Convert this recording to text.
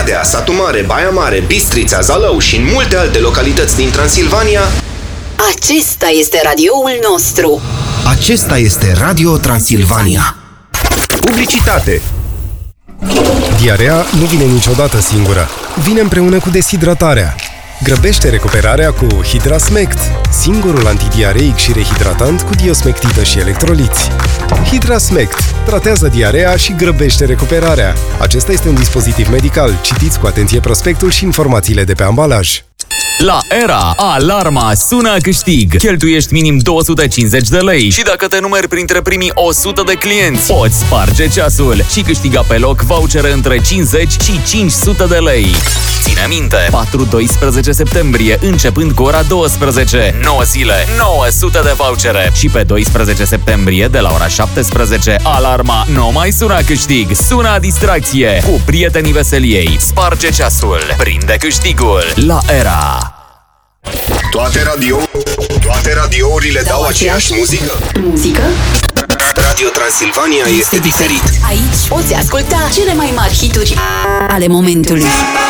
Oradea, Satu Mare, Baia Mare, Bistrița, Zalău și în multe alte localități din Transilvania. Acesta este radioul nostru. Acesta este Radio Transilvania. Publicitate. Diarea nu vine niciodată singură. Vine împreună cu deshidratarea. Grăbește recuperarea cu Hidrasmect, singurul antidiareic și rehidratant cu diosmectită și electroliți. Hidrasmect tratează diarea și grăbește recuperarea. Acesta este un dispozitiv medical. Citiți cu atenție prospectul și informațiile de pe ambalaj. La Era, alarma sună câștig. Cheltuiești minim 250 de lei și dacă te numeri printre primii 100 de clienți, poți sparge ceasul și câștiga pe loc vouchere între 50 și 500 de lei. Ține minte, 4-12 septembrie, începând cu ora 12, 9 zile, 900 de vouchere. Și pe 12 septembrie, de la ora 17, alarma nu mai sună câștig, sună distracție. Cu prietenii veseliei, sparge ceasul, prinde câștigul. La Era. Toate radiourile dau aceeași muzică? Muzică? Radio Transilvania este diferit. Aici poți asculta cele mai mari hituri ale momentului.